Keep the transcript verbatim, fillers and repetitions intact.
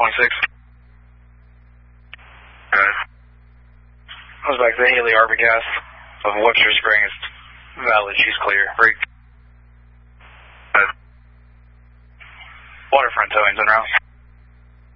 twenty-six. Good. I was back to the Haley Arbogast of Webster Springs. Valid, she's clear. Break. Good. Waterfront towing's en route.